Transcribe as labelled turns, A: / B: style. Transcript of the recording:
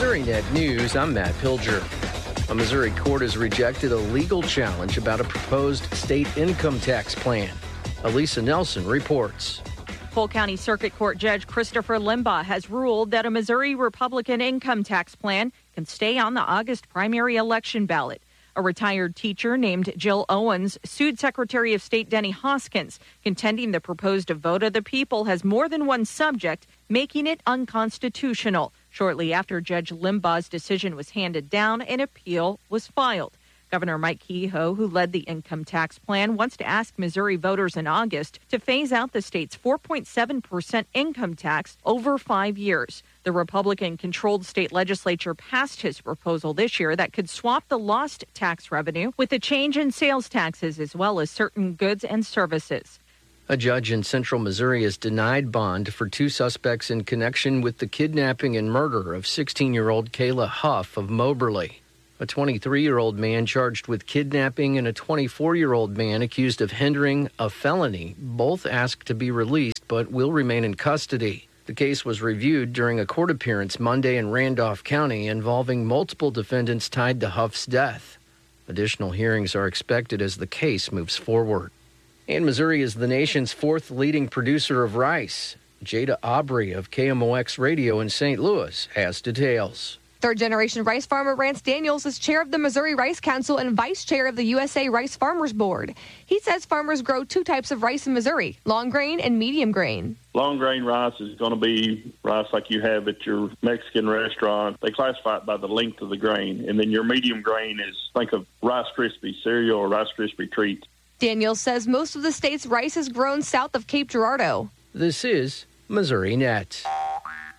A: MissouriNet News, I'm Matt Pilger. A Missouri court has rejected a legal challenge about a proposed state income tax plan. Elisa Nelson reports.
B: Polk County Circuit Court Judge Christopher Limbaugh has ruled that a Missouri Republican income tax plan can stay on the August primary election ballot. A retired teacher named Jill Owens sued Secretary of State Denny Hoskins, contending the proposed vote of the people has more than one subject, making it unconstitutional. Shortly after Judge Limbaugh's decision was handed down, an appeal was filed. Governor Mike Kehoe, who led the income tax plan, wants to ask Missouri voters in August to phase out the state's 4.7% income tax over 5 years. The Republican-controlled state legislature passed his proposal this year that could swap the lost tax revenue with a change in sales taxes as well as certain goods and services.
A: A judge in central Missouri has denied bond for 2 suspects in connection with the kidnapping and murder of 16-year-old Kayla Huff of Moberly. A 23-year-old man charged with kidnapping and a 24-year-old man accused of hindering a felony. Both asked to be released but will remain in custody. The case was reviewed during a court appearance Monday in Randolph County involving multiple defendants tied to Huff's death. Additional hearings are expected as the case moves forward. And Missouri is the nation's 4th leading producer of rice. Jada Aubrey of KMOX Radio in St. Louis has details.
C: Third-generation rice farmer Rance Daniels is chair of the Missouri Rice Council and vice chair of the USA Rice Farmers Board. He says farmers grow 2 types of rice in Missouri, long grain and medium grain.
D: Long grain rice is going to be rice like you have at your Mexican restaurant. They classify it by the length of the grain. And then your medium grain is, think of Rice Krispie cereal or Rice Krispie treats.
C: Daniels says most of the state's rice is grown south of Cape Girardeau.
A: This is MissouriNet.